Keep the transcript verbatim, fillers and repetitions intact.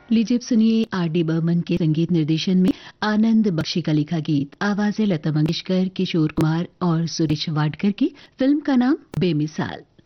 लीजिए अब सुनिए आर डी बर्मन के संगीत निर्देशन में आनंद बख्शी का लिखा गीत। आवाजें लता मंगेशकर, किशोर कुमार और सुरेश वाडकर की। फिल्म का नाम बेमिसाल।